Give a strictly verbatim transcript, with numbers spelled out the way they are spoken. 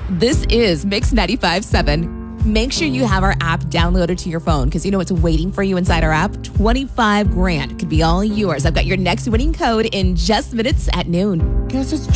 This is Mix ninety-five point seven. Make sure you have our app downloaded to your phone because you know what's waiting for you inside our app? twenty-five grand could be all yours. I've got your next winning code in just minutes at noon. Guess it's